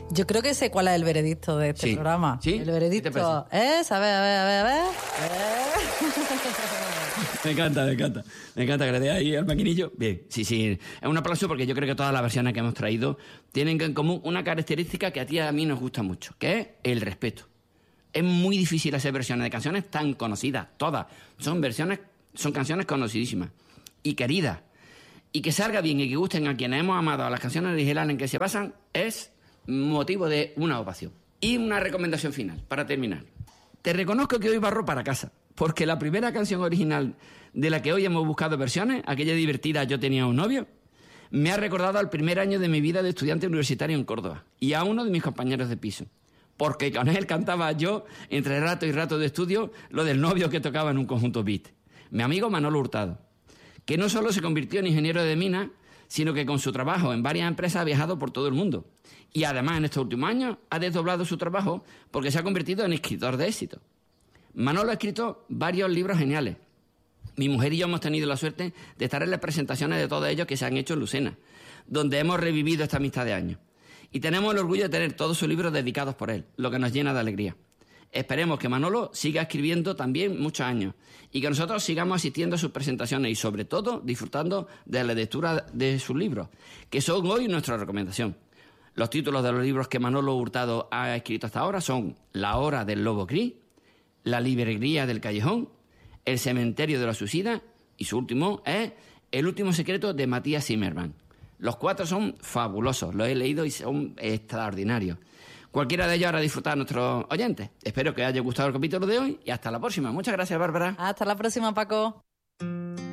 Yo creo que sé cuál es el veredicto de este programa. ¿Sí? El veredicto es... A ver. Me encanta que le dé ahí al maquinillo. Bien, sí, es un aplauso porque yo creo que todas las versiones que hemos traído tienen en común una característica que a ti y a mí nos gusta mucho, que es el respeto. Es muy difícil hacer versiones de canciones tan conocidas, todas. Son canciones conocidísimas y queridas. Y que salga bien y que gusten a quienes hemos amado a las canciones originales en que se basan es motivo de una ovación. Y una recomendación final, para terminar. Te reconozco que hoy barro para casa, porque la primera canción original de la que hoy hemos buscado versiones, aquella divertida Yo tenía un novio, me ha recordado al primer año de mi vida de estudiante universitario en Córdoba y a uno de mis compañeros de piso. Porque con él cantaba yo, entre rato y rato de estudio, lo del novio que tocaba en un conjunto beat. Mi amigo Manolo Hurtado, que no solo se convirtió en ingeniero de minas, sino que con su trabajo en varias empresas ha viajado por todo el mundo. Y además, en estos últimos años, ha desdoblado su trabajo porque se ha convertido en escritor de éxito. Manolo ha escrito varios libros geniales. Mi mujer y yo hemos tenido la suerte de estar en las presentaciones de todos ellos que se han hecho en Lucena, donde hemos revivido esta amistad de años. Y tenemos el orgullo de tener todos sus libros dedicados por él, lo que nos llena de alegría. Esperemos que Manolo siga escribiendo también muchos años y que nosotros sigamos asistiendo a sus presentaciones y, sobre todo, disfrutando de la lectura de sus libros, que son hoy nuestra recomendación. Los títulos de los libros que Manolo Hurtado ha escrito hasta ahora son La hora del lobo gris, La librería del callejón, El cementerio de los suicidas y su último es El último secreto de Matías Zimmerman. Los 4 son fabulosos, los he leído y son extraordinarios. Cualquiera de ellos hará disfrutar a nuestros oyentes. Espero que os haya gustado el capítulo de hoy y hasta la próxima. Muchas gracias, Bárbara. Hasta la próxima, Paco.